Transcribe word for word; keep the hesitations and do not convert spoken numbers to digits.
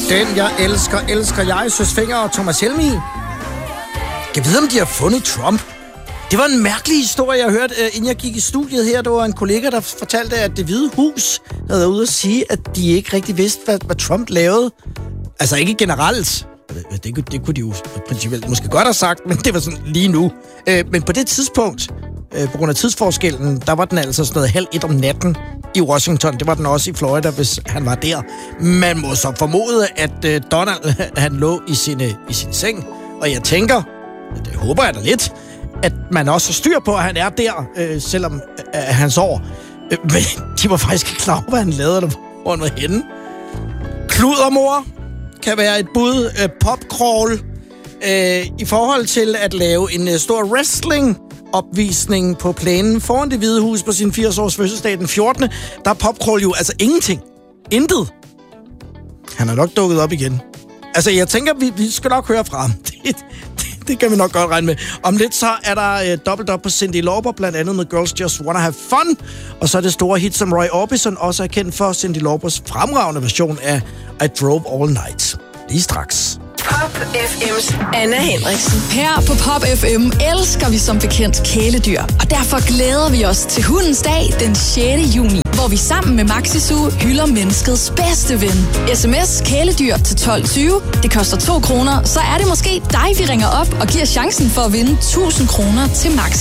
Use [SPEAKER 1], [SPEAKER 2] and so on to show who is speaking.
[SPEAKER 1] Den, jeg elsker, elsker jeg, Søs Fenger og Thomas Helmig. Jeg ved, om de har fundet Trump. Det var en mærkelig historie, jeg hørte, inden jeg gik i studiet her. Der var en kollega, der fortalte, at Det Hvide Hus havde været ude at sige, at de ikke rigtig vidste, hvad, hvad Trump lavede. Altså ikke generelt. Det, det, det kunne de jo principielt måske godt have sagt, men det var sådan lige nu. Men på det tidspunkt, på grund af tidsforskellen, der var den altså sådan noget halv et om natten i Washington. Det var den også i Florida, hvis han var der. Man må så formode, at Donald, han lå i, sine, i sin seng. Og jeg tænker, det håber jeg da lidt, at man også har styr på, at han er der, øh, selvom øh, han sover. Øh, men de var faktisk ikke klar over, hvad han lavede, eller hvor han var henne. Kludermor kan være et bud. Øh, popcrawl. Øh, I forhold til at lave en øh, stor wrestling-opvisning på plænen foran Det Hvide Hus på sin firs-års fødselsdag den fjortende Der er popcrawl jo altså ingenting. Intet. Han er nok dukket op igen. Altså, jeg tænker, vi, vi skal nok høre fra ham. Det, Det kan vi nok godt regne med. Om lidt så er der øh, dobbelt op på Cyndi Lauper, blandt andet med Girls Just Wanna Have Fun. Og så er det store hit, som Roy Orbison også er kendt for, Cyndi Laupers fremragende version af I Drove All Night. Lige straks.
[SPEAKER 2] Pop F M's Anna Henriksen.
[SPEAKER 3] Her på Pop F M elsker vi som bekendt kæledyr. Og derfor glæder vi os til Hundens Dag den sjette juni, hvor vi sammen med Maxi Zoo hylder menneskets bedste ven. S M S kæledyr til tolv tyve. Det koster to kroner, så er det måske dig, vi ringer op og giver chancen for at vinde tusind kroner til Maxi.